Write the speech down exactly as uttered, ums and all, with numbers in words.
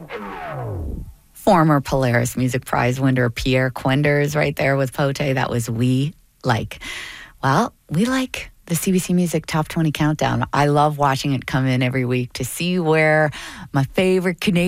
Former Polaris Music Prize winner Pierre Quenders right there with Pote. That was We Like. Well, we like the C B C Music Top twenty Countdown. I love watching it come in every week to see where my favorite Canadian